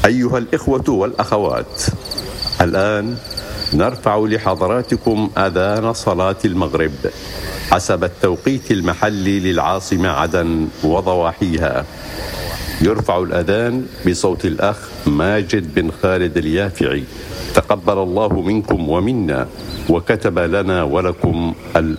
أيها الإخوة والأخوات، الآن نرفع لحضراتكم أذان صلاة المغرب حسب التوقيت المحلي للعاصمة عدن وضواحيها. يرفع الأذان بصوت الأخ ماجد بن خالد اليافعي، تقبل الله منكم ومنا، وكتب لنا ولكم الآن.